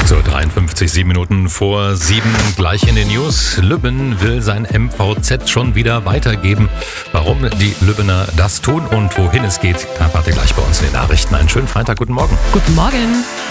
So, 7 Minuten vor 7, gleich in den News. Lübben will sein MVZ schon wieder weitergeben. Warum die Lübbener das tun und wohin es geht, erfahrt ihr gleich bei uns in den Nachrichten. Einen schönen Freitag, guten Morgen. Guten Morgen.